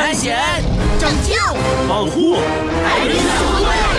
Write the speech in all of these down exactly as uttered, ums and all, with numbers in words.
探险、 拯救、 保护海底小纵队。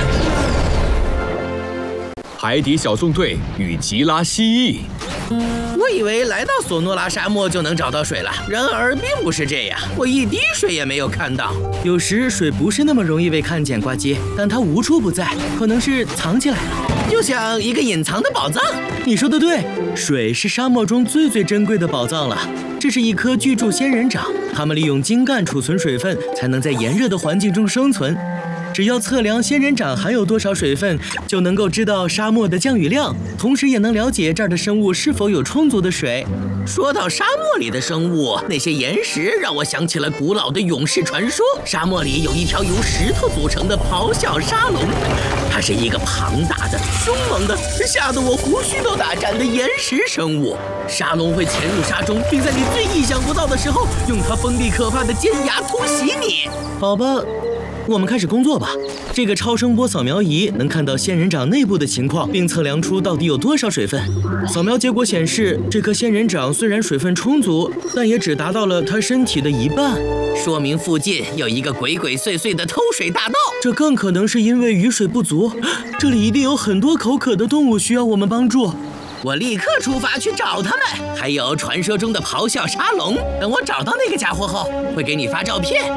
海底小纵队与吉拉蜥蜴。 我以为来到索诺拉沙漠就能找到水了，然而并不是这样，我一滴水也没有看到。有时水不是那么容易被看见，呱唧，但它无处不在，可能是藏起来了，就像一个隐藏的宝藏。你说的对，水是沙漠中最最珍贵的宝藏了。这是一颗巨柱仙人掌，它们利用茎干储存水分，才能在炎热的环境中生存。只要测量仙人掌含有多少水分，就能够知道沙漠的降雨量，同时也能了解这儿的生物是否有充足的水。说到沙漠里的生物，那些岩石让我想起了古老的勇士传说。沙漠里有一条由石头组成的咆哮沙龙，它是一个庞大的、凶猛的、吓得我胡须都打颤的岩石生物。沙龙会潜入沙中，并在你最意想不到的时候，用它锋利可怕的尖牙突袭你。好吧，我们开始工作吧。这个超声波扫描仪能看到仙人掌内部的情况，并测量出到底有多少水分。扫描结果显示，这颗仙人掌虽然水分充足，但也只达到了它身体的一半，说明附近有一个鬼鬼祟祟的偷水大盗。这更可能是因为雨水不足，这里一定有很多口渴的动物需要我们帮助。我立刻出发去找他们，还有传说中的咆哮沙龙。等我找到那个家伙后，会给你发照片。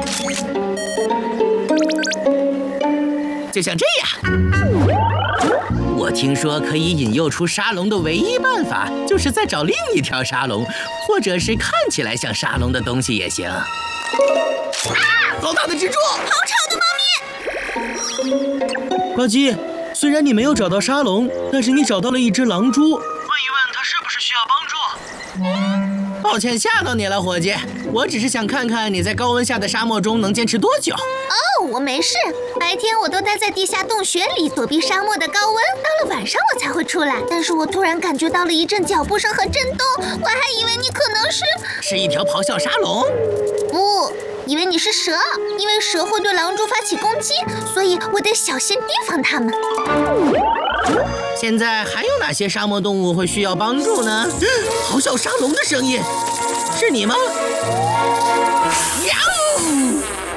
就像这样，我听说可以引诱出沙龙的唯一办法，就是再找另一条沙龙，或者是看起来像沙龙的东西也行。啊！好大的蜘蛛！ 好吵的猫咪！ 呱唧，虽然你没有找到沙龙，但是你找到了一只狼蛛。问一问他是不是需要帮助？ 抱歉吓到你了，伙计。我只是想看看你在高温下的沙漠中能坚持多久。 哦，我没事，白天我都待在地下洞穴里躲避沙漠的高温，到了晚上我才会出来。但是我突然感觉到了一阵脚步声和震动，我还以为你可能是是一条咆哮沙龙。 不，以为你是蛇，因为蛇会对狼蛛发起攻击，所以我得小心提防它们。 现在还有哪些沙漠动物会需要帮助呢？咆哮沙龙的声音，是你吗？呀呜！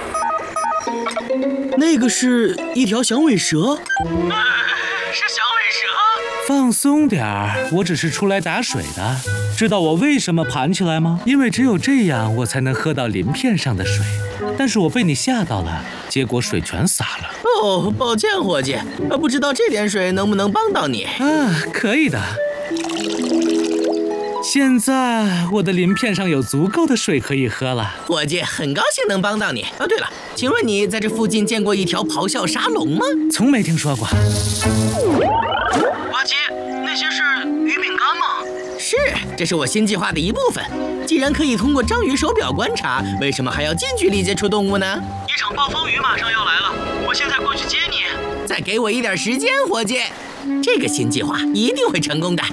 那个是一条响尾蛇。 呃，是响尾蛇。 放松点儿，我只是出来打水的。知道我为什么盘起来吗？因为只有这样，我才能喝到鳞片上的水。但是我被你吓到了，结果水全洒了。 哦，抱歉，伙计，不知道这点水能不能帮到你？ 啊，可以的。现在我的鳞片上有足够的水可以喝了。 伙计，很高兴能帮到你。啊，对了，请问你在这附近见过一条咆哮沙龙吗？ 从没听说过。 呱唧，那些是鱼饼干吗？ 是，这是我新计划的一部分。既然可以通过章鱼手表观察，为什么还要近距离接触动物呢？ 一场暴风雨马上要来了，我现在过去接你。 再给我一点时间，伙计，这个新计划一定会成功的。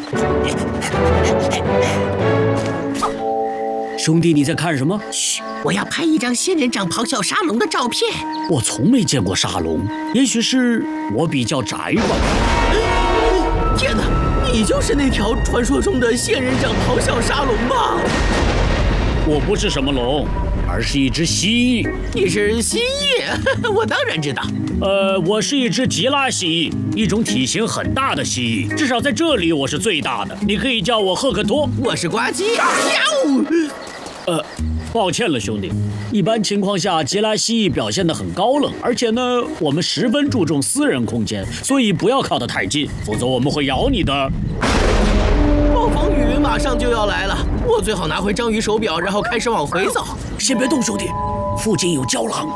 兄弟，你在看什么？ 嘘，我要拍一张仙人掌咆哮沙龙的照片。 我从没见过沙龙，也许是我比较宅吧。 天哪，你就是那条传说中的仙人掌咆哮沙龙吧？ 我不是什么龙，而是一只蜥蜴。 你是蜥蜴？我当然知道。 呃，我是一只吉拉蜥蜴，一种体型很大的蜥蜴，至少在这里我是最大的。你可以叫我赫克托。 我是呱唧。呀呜！ 呃，抱歉了，兄弟。一般情况下，吉拉蜥蜴表现得很高冷，而且呢，我们十分注重私人空间，所以不要靠得太近，否则我们会咬你的。 暴风雨马上就要来了，我最好拿回章鱼手表，然后开始往回走。 先别动，兄弟，附近有郊狼。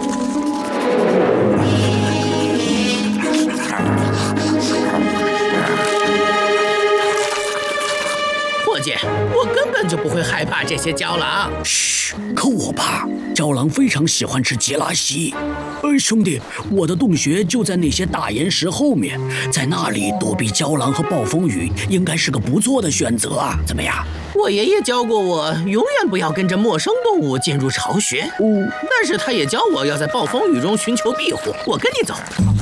伙计，我根本就不会害怕这些郊狼。 嘘，可我怕。郊狼非常喜欢吃吉拉蜥蜴。呃，兄弟，我的洞穴就在那些大岩石后面，在那里躲避郊狼和暴风雨，应该是个不错的选择啊。怎么样？ 我爷爷教过我，永远不要跟着陌生动物进入巢穴。 哦， 但是他也教我要在暴风雨中寻求庇护。我跟你走。